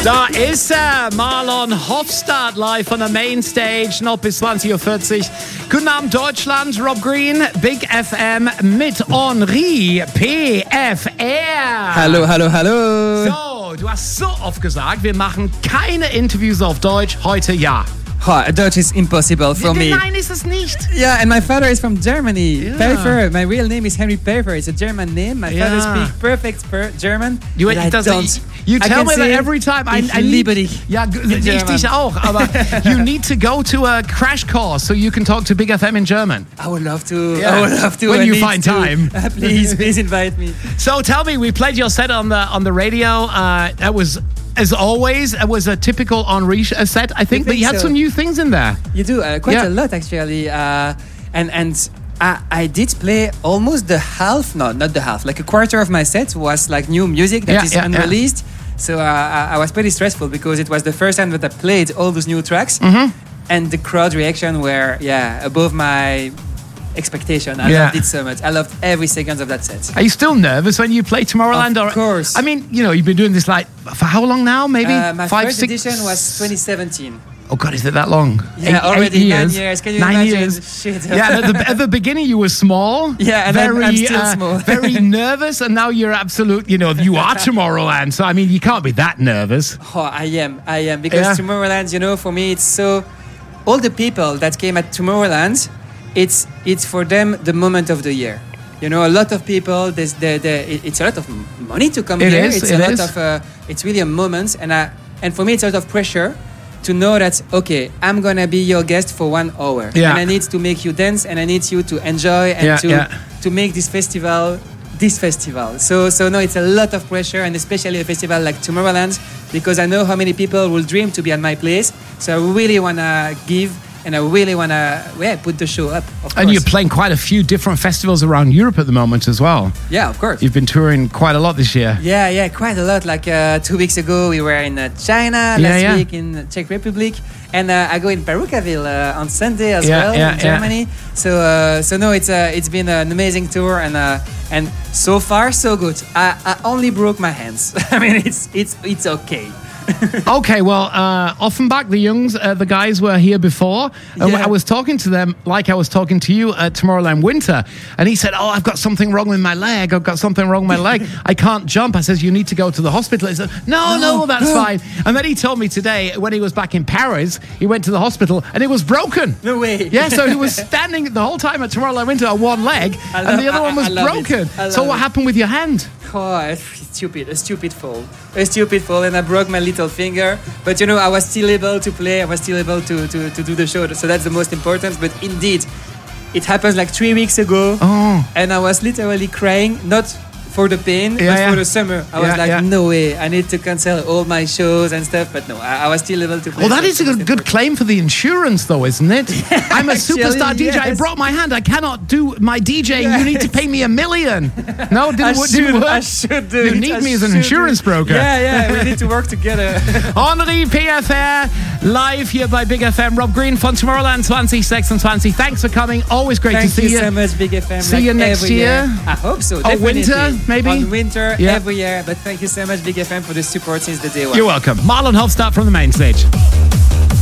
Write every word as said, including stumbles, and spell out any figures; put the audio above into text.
Da ist er, Marlon Hofstadt, live von der Mainstage, noch bis zwanzig Uhr vierzig. Guten Abend Deutschland, Rob Green, Big F M mit Henri P F R. Hallo, hallo, hallo. So, du hast so oft gesagt, wir machen keine Interviews auf Deutsch, heute ja. Oh, Dutch is impossible for me. Nein, ist es nicht. Yeah, and my father is from Germany. Yeah. Pfeiffer. My real name is Henry Pfeiffer. It's a German name. My Yeah. father speaks perfect per German. You, but I does don't. It, you I tell can me that say every time. I, ich I liebe need, dich. Ja, g- ich German. dich auch. Aber you need to go to a crash course so you can talk to Big F M in German. I would love to. Yeah. I would love to. When I you need find to. time. Uh, please, please invite me. So tell me, we played your set on the on the radio. Uh, that was, as always, it was a typical Henri set, I think, You but think you had so? some new things in there. You do uh, quite Yeah. a lot actually, uh, and and I, I did play almost the half, no, not the half, like a quarter of my set was like new music that Yeah, is yeah, yeah. unreleased. So uh, I, I was pretty stressful because it was the first time that I played all those new tracks, Mm-hmm. and the crowd reaction were yeah above my expectation. I Yeah. loved it so much. I loved every second of that set. Are you still nervous when you play Tomorrowland? Of or, course. I mean, you know, you've been doing this like for how long now? Maybe Uh, my five, first six. edition was twenty seventeen. Oh God, is it that long? Yeah, Eight- already eight nine years. years. Can you nine imagine? years. Shit. Yeah, at the, at the beginning you were small. Yeah, and I'm- very, I'm still uh, small. very nervous, and now you're absolute. You know, you are Tomorrowland. So I mean, you can't be that nervous. Oh, I am. I am. Because Yeah. Tomorrowland, you know, for me, it's so... All the people that came at Tomorrowland, it's it's for them the moment of the year. You know, a lot of people, there's the, the, it- it's a lot of m- money to come It here. is, It's it a lot is. of... Uh, it's really a moment. And, I, and for me, it's a lot of pressure to know that, okay, I'm going to be your guest for one hour. Yeah. And I need to make you dance and I need you to enjoy and Yeah, to, yeah. to make this festival this festival. So so no, it's a lot of pressure, and especially a festival like Tomorrowland, because I know how many people will dream to be at my place. So I really want to give, and I really want to yeah, put the show up, of And course. you're playing quite a few different festivals around Europe at the moment as well. Yeah, of course. You've been touring quite a lot this year. Yeah, yeah, quite a lot. Like uh, two weeks ago, we were in uh, China. Yeah, Last yeah. week in the Czech Republic, and uh, I go in Perucaville uh, on Sunday as Yeah, well yeah, in yeah. Germany. So, uh, so no, it's uh, it's been an amazing tour, and uh, and so far so good. I, I only broke my hands. I mean, it's it's it's okay. Okay, well, uh, Offenbach, the Youngs, uh, the guys were here before. And Yeah. I was talking to them like I was talking to you at Tomorrowland Winter. And he said, oh, I've got something wrong with my leg. I've got something wrong with my leg. I can't jump. I says, you need to go to the hospital. He said, no, no, No, that's no. fine. And then he told me today, when he was back in Paris, he went to the hospital and it was broken. No way. Yeah, so he was standing the whole time at Tomorrowland Winter on one leg, I and love- the other I- one was I love it. broken. I So love what it. happened with your hand? Oh, it's stupid, a stupid fall. A stupid fall, and I broke my little finger. But you know, I was still able to play, I was still able to, to, to do the show. So that's the most important. But indeed, it happened like three weeks ago. Oh. And I was literally crying, not for the pain, Yeah, but yeah. for the summer. I Yeah, was like, yeah. no way, I need to cancel all my shows and stuff. But no, I, I was still able to play. Well, that so is a it's good, good important. claim for the insurance, though, isn't it? I'm a Actually, superstar D J. I yes. broke my hand. I cannot do my DJing. You need to pay me a million. No, didn't, I wo- should, didn't work. I should do You it. need I me as an should insurance do it. broker. Yeah, yeah, we need to work together. Henri P F R, live here by Big F M. Rob Green von Tomorrowland twenty twenty. Thanks for coming. Always great Thank to see you you. so much, Big F M. See like you next every year. I hope so. Oh, Definitely. winter, maybe? On winter, Yeah. every year. But thank you so much, Big F M, for the support since the day one. You're welcome. Marlon Hofstadt from the main stage.